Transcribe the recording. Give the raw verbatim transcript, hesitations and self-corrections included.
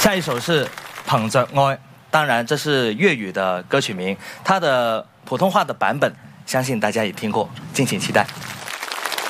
下一首是捧着愛，當然這是粵語的歌曲名，它的普通話的版本相信大家也聽過，敬請期待。